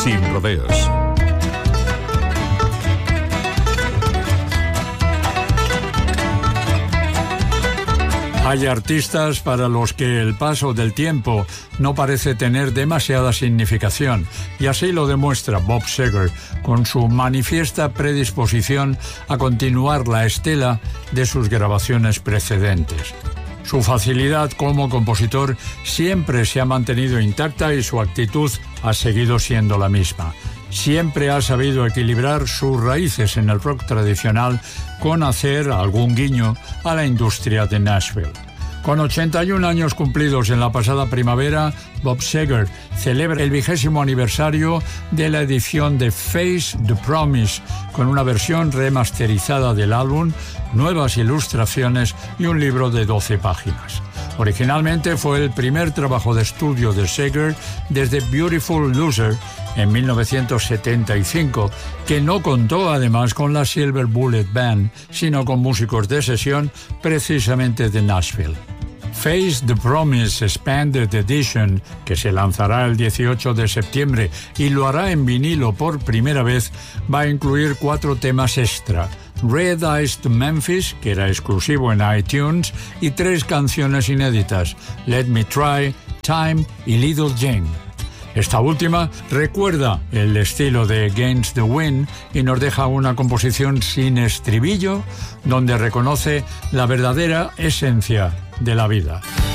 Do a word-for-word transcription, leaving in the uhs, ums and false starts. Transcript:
sin rodeos. Hay artistas para los que el paso del tiempo no parece tener demasiada significación, y así lo demuestra Bob Seger con su manifiesta predisposición a continuar la estela de sus grabaciones precedentes. Su facilidad como compositor siempre se ha mantenido intacta y su actitud ha seguido siendo la misma. Siempre ha sabido equilibrar sus raíces en el rock tradicional con hacer algún guiño a la industria de Nashville. Con ochenta y un años cumplidos en la pasada primavera, Bob Seger celebra el vigésimo aniversario de la edición de Face the Promise, con una versión remasterizada del álbum, nuevas ilustraciones y un libro de doce páginas. Originalmente fue el primer trabajo de estudio de Seger desde Beautiful Loser en mil novecientos setenta y cinco, que no contó además con la Silver Bullet Band, sino con músicos de sesión precisamente de Nashville. Face the Promise Expanded Edition, que se lanzará el dieciocho de septiembre y lo hará en vinilo por primera vez, va a incluir cuatro temas extra: Red Eyes to Memphis, que era exclusivo en iTunes, y tres canciones inéditas: Let Me Try, Time y Little Jane. Esta última recuerda el estilo de Against the Wind y nos deja una composición sin estribillo, donde reconoce la verdadera esencia de la vida.